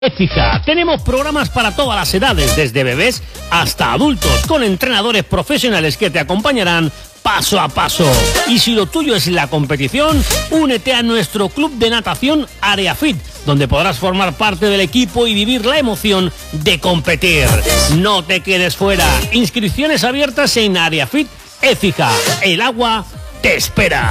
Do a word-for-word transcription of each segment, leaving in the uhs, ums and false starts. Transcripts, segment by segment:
Écija. Tenemos programas para todas las edades, desde bebés hasta adultos, con entrenadores profesionales que te acompañarán paso a paso. Y si lo tuyo es la competición, únete a nuestro club de natación AreaFit, donde podrás formar parte del equipo y vivir la emoción de competir. No te quedes fuera. Inscripciones abiertas en AreaFit Écija. El agua te espera.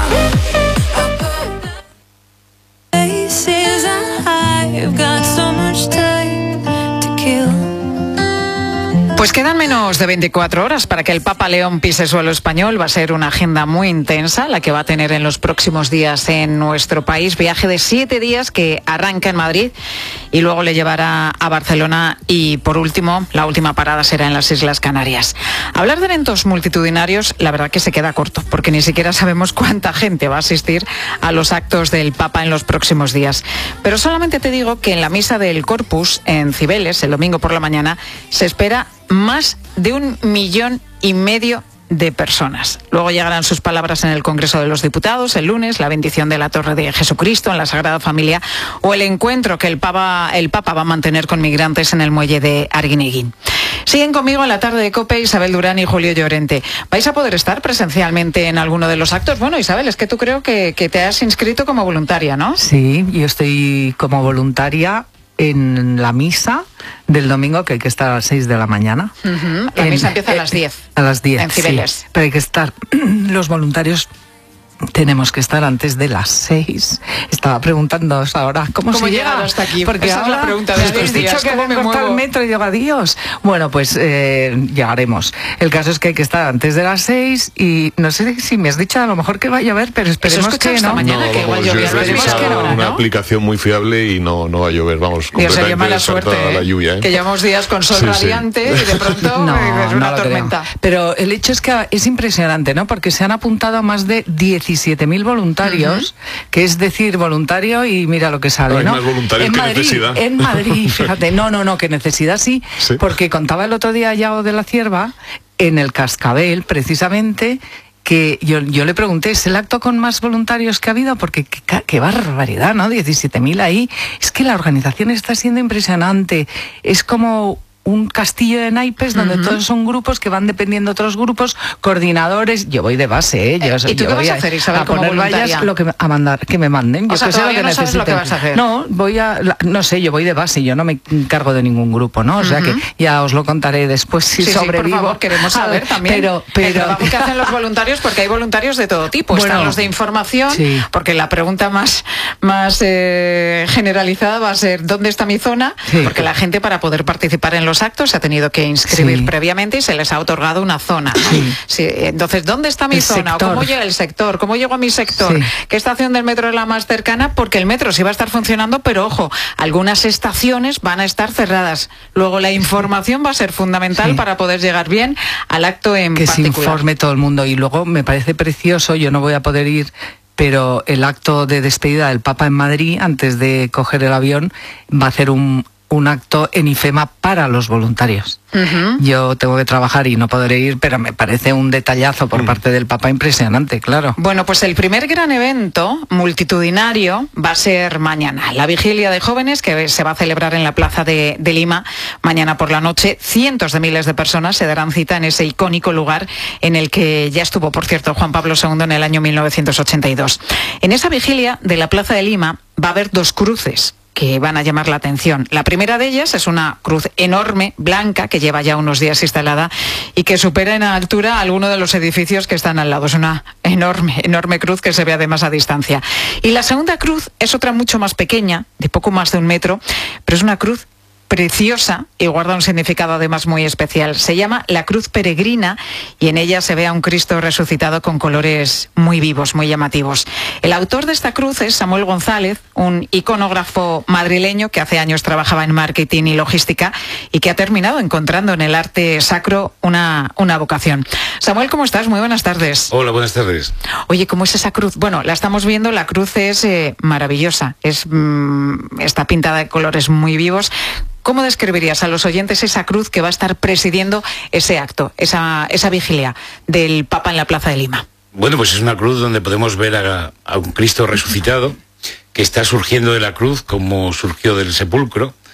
Pues quedan menos de veinticuatro horas para que el Papa León pise suelo español. Va a ser una agenda muy intensa la que va a tener en los próximos días en nuestro país. Viaje de siete días que arranca en Madrid y luego le llevará a Barcelona y, por último, la última parada será en las Islas Canarias. Hablar de eventos multitudinarios, la verdad que se queda corto, porque ni siquiera sabemos cuánta gente va a asistir a los actos del Papa en los próximos días. Pero solamente te digo que en la misa del Corpus, en Cibeles, el domingo por la mañana, se espera más de un millón y medio de personas. Luego llegarán sus palabras en el Congreso de los Diputados el lunes, la bendición de la Torre de Jesucristo en la Sagrada Familia o el encuentro que el Papa, el Papa va a mantener con migrantes en el muelle de Arguineguín. Siguen conmigo en la tarde de COPE Isabel Durán y Julio Llorente. ¿Vais a poder estar presencialmente en alguno de los actos? Bueno, Isabel, es que tú creo que, que te has inscrito como voluntaria, ¿no? Sí, yo estoy como voluntaria en la misa del domingo, que hay que estar a las seis de la mañana. Uh-huh. La en, misa empieza a las diez. A las diez, en Cibeles. Sí, pero hay que estar, los voluntarios tenemos que estar antes de las seis. Estaba preguntándoos ahora cómo, ¿Cómo se llega hasta aquí. Porque esa ahora es la pregunta de habéis dicho que ¿cómo me cortar el metro y digo adiós. Bueno, pues eh, llegaremos. El caso es que hay que estar antes de las seis y no sé si me has dicho a lo mejor que va a llover, pero esperemos que esta no. mañana no, que vamos, igual yo he revisado que no, una ¿no? aplicación muy fiable y no, no va a llover, vamos, Dios, completamente mala suerte, descartada ¿eh? la lluvia, ¿eh? Que llevamos días con sol sí, radiante sí. y de pronto no, es una no tormenta. Creo. Pero el hecho es que es impresionante, ¿no? Porque se han apuntado a más de diecisiete mil voluntarios, uh-huh. que es decir, voluntario y mira lo que sale, no, ¿no? Hay más voluntarios en que Madrid, necesidad. En Madrid, fíjate, no, no, no, que necesidad sí, sí, porque contaba el otro día Yao de la Cierva, en el Cascabel, precisamente, que yo, yo le pregunté, ¿es el acto con más voluntarios que ha habido? Porque qué, qué barbaridad, ¿no? diecisiete mil ahí. Es que la organización está siendo impresionante. Es como un castillo de naipes donde uh-huh. todos son grupos que van dependiendo de otros grupos, coordinadores. Yo voy de base, ¿eh? Yo, ¿Y tú yo qué voy vas a hacer, Isabel, a como poner voluntaria? vallas, lo que, a mandar, que me manden. Yo o sea, que sé lo que no necesiten. sabes lo que vas a hacer. No, voy a, no sé, yo voy de base, yo no me encargo de ningún grupo, ¿no? O sea uh-huh. que ya os lo contaré después si sí, sobrevivo. Sí, por favor, queremos saber también pero, pero... el trabajo que hacen los voluntarios, porque hay voluntarios de todo tipo. Bueno, están los de información, sí. porque la pregunta más, más eh, generalizada va a ser ¿dónde está mi zona? Sí. Porque la gente, para poder participar en los actos, se ha tenido que inscribir sí. previamente y se les ha otorgado una zona, ¿no? Sí. Sí. Entonces, ¿dónde está mi el zona? Sector. ¿O cómo llega el sector? ¿Cómo llego a mi sector? Sí. ¿Qué estación del metro es la más cercana? Porque el metro sí va a estar funcionando, pero ojo, algunas estaciones van a estar cerradas. Luego la información va a ser fundamental sí. para poder llegar bien al acto en que particular. Que se informe todo el mundo. Y luego me parece precioso, yo no voy a poder ir, pero el acto de despedida del Papa en Madrid, antes de coger el avión, va a hacer un, un acto en IFEMA para los voluntarios. Uh-huh. Yo tengo que trabajar y no podré ir, pero me parece un detallazo por uh-huh. parte del Papa impresionante, claro. Bueno, pues el primer gran evento multitudinario va a ser mañana, la vigilia de jóvenes que se va a celebrar en la Plaza de, de Lima mañana por la noche. Cientos de miles de personas se darán cita en ese icónico lugar en el que ya estuvo, por cierto, Juan Pablo segundo en el año mil novecientos ochenta y dos. En esa vigilia de la Plaza de Lima va a haber dos cruces que van a llamar la atención. La primera de ellas es una cruz enorme, blanca, que lleva ya unos días instalada y que supera en altura alguno de los edificios que están al lado. Es una enorme, enorme cruz que se ve además a distancia. Y la segunda cruz es otra mucho más pequeña, de poco más de un metro, pero es una cruz preciosa y guarda un significado además muy especial. Se llama la Cruz Peregrina y en ella se ve a un Cristo resucitado con colores muy vivos, muy llamativos. El autor de esta cruz es Samuel González, un iconógrafo madrileño que hace años trabajaba en marketing y logística y que ha terminado encontrando en el arte sacro una, una vocación. Samuel, ¿cómo estás? Muy buenas tardes. Hola, buenas tardes. Oye, ¿cómo es esa cruz? Bueno, la estamos viendo, la cruz es eh, maravillosa, es, mmm, está pintada de colores muy vivos. ¿Cómo describirías a los oyentes esa cruz que va a estar presidiendo ese acto, esa, esa vigilia del Papa en la Plaza de Lima? Bueno, pues es una cruz donde podemos ver a, a un Cristo resucitado que está surgiendo de la cruz como surgió del sepulcro.